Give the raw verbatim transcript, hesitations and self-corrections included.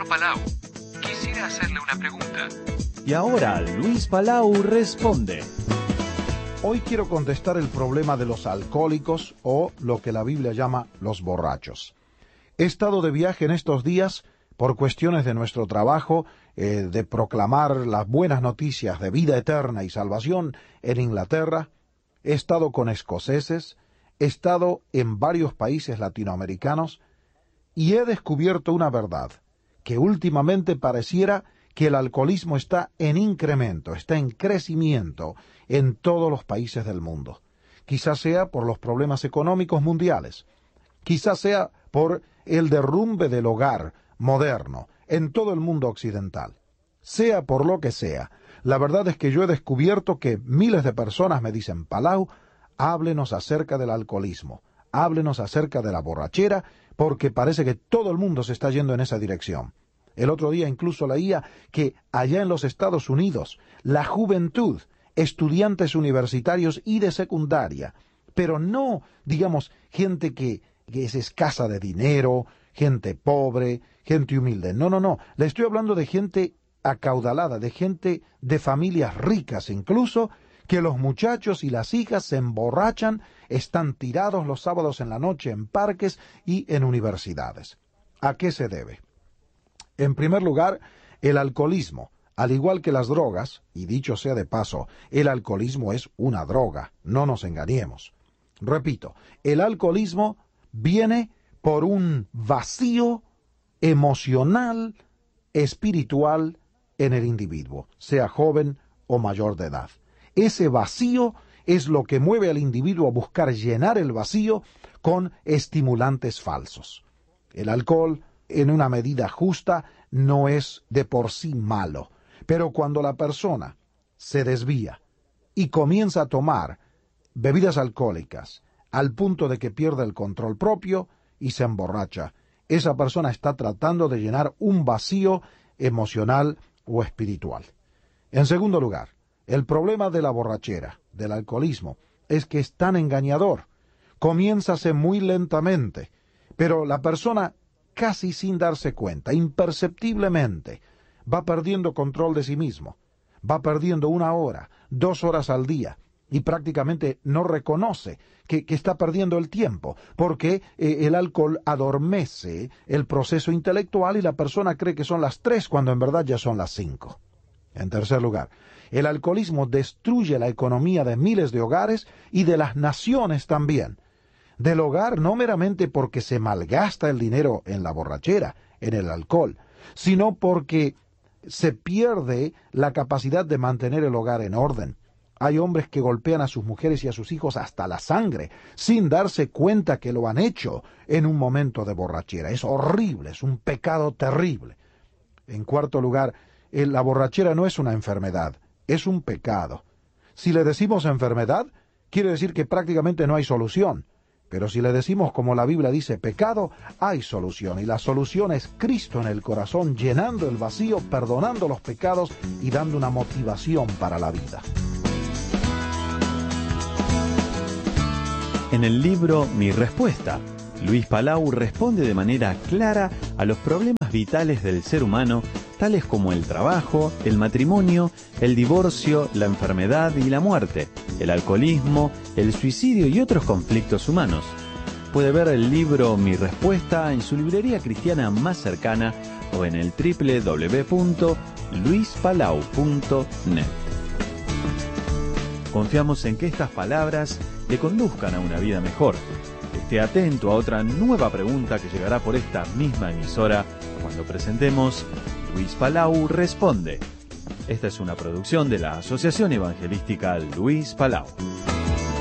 Señor Palau, quisiera hacerle una pregunta. Y ahora Luis Palau responde. Hoy quiero contestar el problema de los alcohólicos o lo que la Biblia llama los borrachos. He estado de viaje en estos días por cuestiones de nuestro trabajo, eh, de proclamar las buenas noticias de vida eterna y salvación en Inglaterra. He estado con escoceses, he estado en varios países latinoamericanos y he descubierto una verdad, que últimamente pareciera que el alcoholismo está en incremento, está en crecimiento en todos los países del mundo. Quizás sea por los problemas económicos mundiales, quizás sea por el derrumbe del hogar moderno en todo el mundo occidental. Sea por lo que sea, la verdad es que yo he descubierto que miles de personas me dicen: Palau, háblenos acerca del alcoholismo, háblenos acerca de la borrachera, porque parece que todo el mundo se está yendo en esa dirección. El otro día incluso leía que allá en los Estados Unidos, la juventud, estudiantes universitarios y de secundaria, pero no, digamos, gente que, que es escasa de dinero, gente pobre, gente humilde. No, no, no. Le estoy hablando de gente acaudalada, de gente de familias ricas incluso, que los muchachos y las hijas se emborrachan, están tirados los sábados en la noche en parques y en universidades. ¿A qué se debe? En primer lugar, el alcoholismo, al igual que las drogas, y dicho sea de paso, el alcoholismo es una droga, no nos engañemos. Repito, el alcoholismo viene por un vacío emocional, espiritual en el individuo, sea joven o mayor de edad. Ese vacío es lo que mueve al individuo a buscar llenar el vacío con estimulantes falsos. El alcohol, en una medida justa, no es de por sí malo, pero cuando la persona se desvía y comienza a tomar bebidas alcohólicas al punto de que pierde el control propio y se emborracha, esa persona está tratando de llenar un vacío emocional o espiritual. En segundo lugar, el problema de la borrachera, del alcoholismo, es que es tan engañador. Comiénzase muy lentamente, pero la persona, casi sin darse cuenta, imperceptiblemente, va perdiendo control de sí mismo, va perdiendo una hora, dos horas al día, y prácticamente no reconoce que, que está perdiendo el tiempo, porque eh, el alcohol adormece el proceso intelectual y la persona cree que son las tres cuando en verdad ya son las cinco. En tercer lugar, el alcoholismo destruye la economía de miles de hogares y de las naciones también. Del hogar no meramente porque se malgasta el dinero en la borrachera, en el alcohol, sino porque se pierde la capacidad de mantener el hogar en orden. Hay hombres que golpean a sus mujeres y a sus hijos hasta la sangre, sin darse cuenta que lo han hecho en un momento de borrachera. Es horrible, es un pecado terrible. En cuarto lugar, la borrachera no es una enfermedad, es un pecado. Si le decimos enfermedad, quiere decir que prácticamente no hay solución. Pero si le decimos, como la Biblia dice, pecado, hay solución. Y la solución es Cristo en el corazón, llenando el vacío, perdonando los pecados y dando una motivación para la vida. En el libro Mi Respuesta, Luis Palau responde de manera clara a los problemas vitales del ser humano, tales como el trabajo, el matrimonio, el divorcio, la enfermedad y la muerte, el alcoholismo, el suicidio y otros conflictos humanos. Puede ver el libro Mi Respuesta en su librería cristiana más cercana o en el doble u doble u doble u punto luis palau punto net. Confiamos en que estas palabras le conduzcan a una vida mejor. Esté atento a otra nueva pregunta que llegará por esta misma emisora cuando presentemos Luis Palau Responde. Esta es una producción de la Asociación Evangelística Luis Palau.